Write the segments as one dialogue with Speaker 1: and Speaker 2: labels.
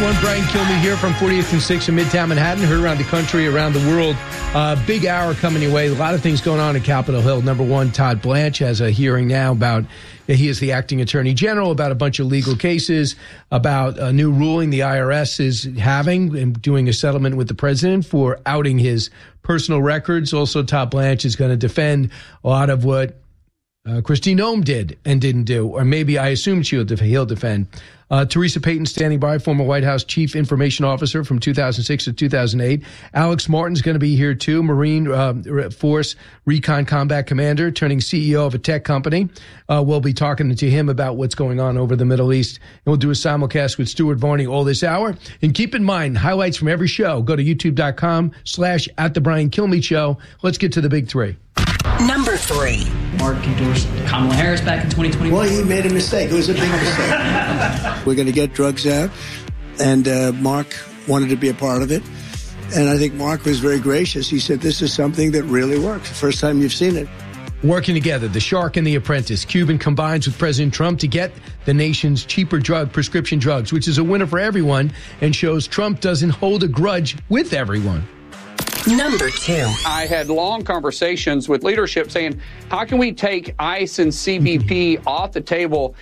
Speaker 1: 101, Brian Kilmeade here from 40th and 6th in Midtown Manhattan. Heard around the country, around the world. Big hour coming your way. A lot of things going on in Capitol Hill. Number one, Todd Blanche has a hearing now about, he is the acting attorney general, about a bunch of legal cases, about a new ruling the IRS is having and doing a settlement with the president for outing his personal records. Also, Todd Blanche is going to defend a lot of what Kristi Noem did and didn't do, or maybe I assume he'll defend. Teresa Payton standing by, former White House Chief Information Officer from 2006 to 2008. Alex Martin's going to be here too, Marine Force Recon Combat Commander, turning CEO of a tech company. We'll be talking to him about what's going on over the Middle East. And we'll do a simulcast with Stuart Varney all this hour. And keep in mind, highlights from every show. Go to youtube.com/@The Brian Kilmeade Show. Let's get to the big three.
Speaker 2: Number 3.
Speaker 3: Mark endorsed Kamala Harris back in 2021.
Speaker 4: Well, he made a mistake. It was a big mistake. We're going to get drugs out, and Mark wanted to be a part of it. And I think Mark was very gracious. He said, this is something that really works. The first time you've seen it.
Speaker 1: Working together, The Shark and The Apprentice. Cuban combines with President Trump to get the nation's cheaper prescription drugs, which is a winner for everyone and shows Trump doesn't hold a grudge with everyone.
Speaker 2: Number 2.
Speaker 5: I had long conversations with leadership saying, how can we take ICE and CBP off the table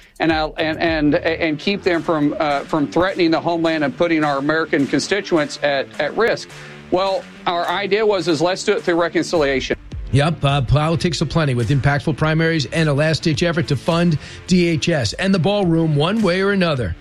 Speaker 5: and keep them from threatening the homeland and putting our American constituents at risk? Well, our idea is let's do it through reconciliation.
Speaker 1: Yep, politics aplenty with impactful primaries and a last-ditch effort to fund DHS and the ballroom one way or another.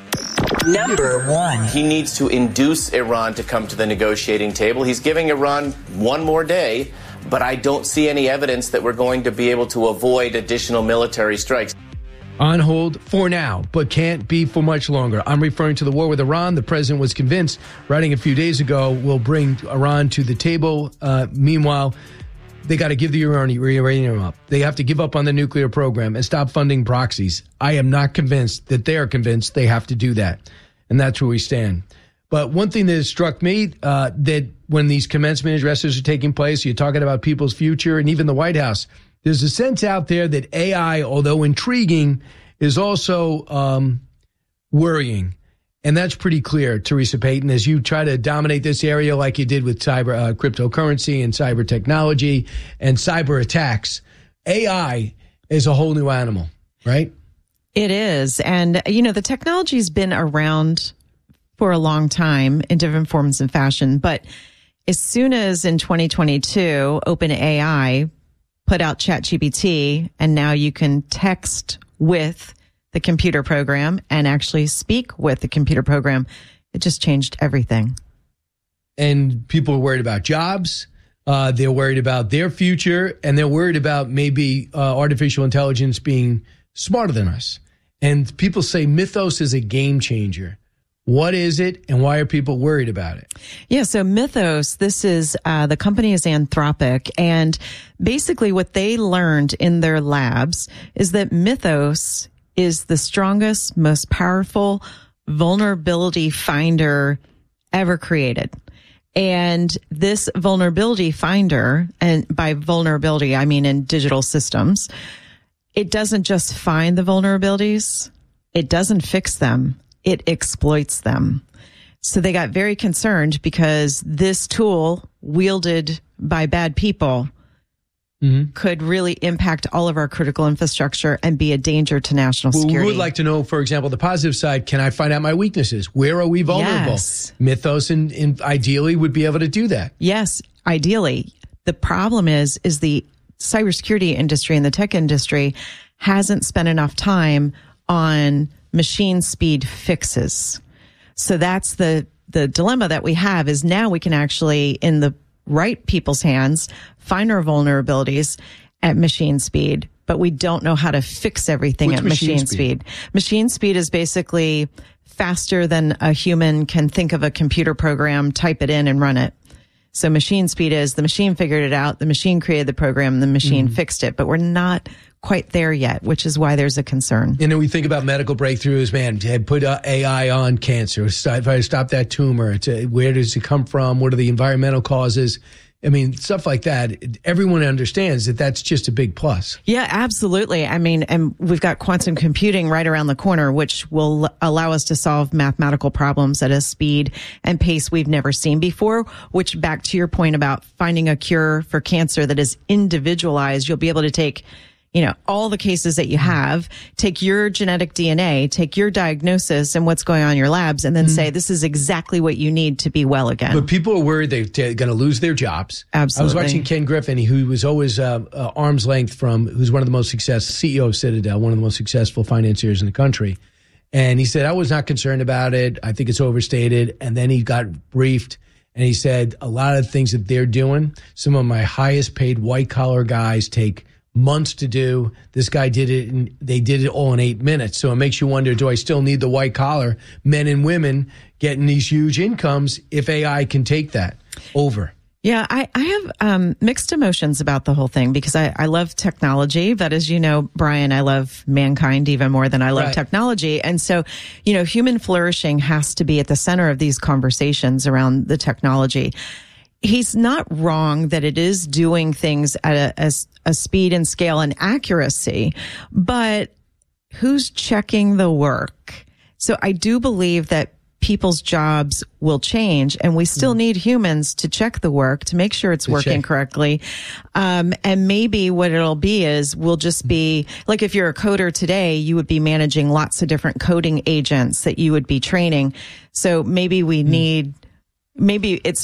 Speaker 2: Number 1.
Speaker 6: He needs to induce Iran to come to the negotiating table. He's giving Iran one more day, but I don't see any evidence that we're going to be able to avoid additional military strikes.
Speaker 1: On hold for now, but can't be for much longer. I'm referring to the war with Iran. The president was convinced, writing a few days ago, will bring Iran to the table. Meanwhile, they got to give the uranium up. They have to give up on the nuclear program and stop funding proxies. I am not convinced that they are convinced they have to do that. And that's where we stand. But one thing that has struck me, that when these commencement addresses are taking place, you're talking about people's future and even the White House, there's a sense out there that AI, although intriguing, is also worrying. And that's pretty clear, Teresa Payton, as you try to dominate this area like you did with cyber cryptocurrency and cyber technology and cyber attacks. AI is a whole new animal, right?
Speaker 7: It is. And, you know, the technology's been around for a long time in different forms and fashion. But as soon as in 2022, OpenAI put out ChatGPT, and now you can text with the computer program and actually speak with the computer program, it just changed everything.
Speaker 1: And people are worried about jobs. They're worried about their future, and they're worried about maybe artificial intelligence being smarter than us. And people say Mythos is a game changer. What is it, and why are people worried about it?
Speaker 7: Yeah, so Mythos, this is, the company is Anthropic, and basically what they learned in their labs is that Mythos is the strongest, most powerful vulnerability finder ever created. And this vulnerability finder, and by vulnerability, I mean in digital systems, it doesn't just find the vulnerabilities. It doesn't fix them. It exploits them. So they got very concerned because this tool wielded by bad people could really impact all of our critical infrastructure and be a danger to national security.
Speaker 1: We would like to know, for example, the positive side. Can I find out my weaknesses? Where are we vulnerable?
Speaker 7: Yes.
Speaker 1: Mythos and ideally would be able to do that.
Speaker 7: Yes, ideally. The problem is the cybersecurity industry and the tech industry hasn't spent enough time on machine speed fixes. So that's the dilemma that we have, is now we can actually, in the right people's hands, find our vulnerabilities at machine speed, but we don't know how to fix everything at machine speed. Machine speed is basically faster than a human can think of a computer program, type it in, and run it. So machine speed is the machine figured it out, the machine created the program, and the machine fixed it, but we're not quite there yet, which is why there's a concern.
Speaker 1: And then we think about medical breakthroughs, man, put AI on cancer, stop that tumor. Where does it come from? What are the environmental causes? I mean, stuff like that, everyone understands that that's just a big plus.
Speaker 7: Yeah, absolutely. I mean, and we've got quantum computing right around the corner, which will allow us to solve mathematical problems at a speed and pace we've never seen before, which, back to your point about finding a cure for cancer that is individualized, you'll be able to take, you know, all the cases that you have, take your genetic DNA, take your diagnosis and what's going on in your labs, and then say, this is exactly what you need to be well again.
Speaker 1: But people are worried they're going to lose their jobs.
Speaker 7: Absolutely.
Speaker 1: I was watching Ken Griffin, who was always arm's length from, who's one of the most successful, CEO of Citadel, one of the most successful financiers in the country. And he said, I was not concerned about it. I think it's overstated. And then he got briefed. And he said, a lot of things that they're doing, some of my highest paid white collar guys take months to do. This guy did it, and they did it all in 8 minutes. So it makes you wonder, do I still need the white collar men and women getting these huge incomes if AI can take that over?
Speaker 7: Yeah, I have mixed emotions about the whole thing because I love technology. But as you know, Brian, I love mankind even more than I love technology. And so, you know, human flourishing has to be at the center of these conversations around the technology. He's not wrong that it is doing things at a speed and scale and accuracy, but who's checking the work? So I do believe that people's jobs will change, and we still need humans to check the work to make sure it's working correctly. And maybe what it'll be is we'll just be like, if you're a coder today, you would be managing lots of different coding agents that you would be training. So maybe we need, maybe it's